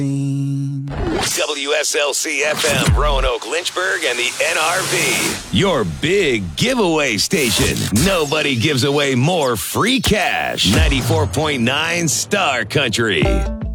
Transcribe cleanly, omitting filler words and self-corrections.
WSLC FM, Roanoke, Lynchburg, and the NRV. Your big giveaway station. Nobody gives away more free cash. 94.9 Star Country.